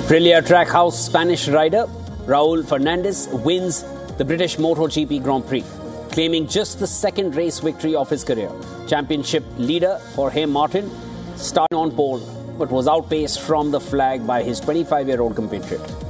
Aprilia Trackhouse Spanish rider Raul Fernandez wins the British MotoGP Grand Prix, claiming just the second race victory of his career. Championship leader Jorge Martin started on pole but was outpaced from the flag by his 25-year-old compatriot.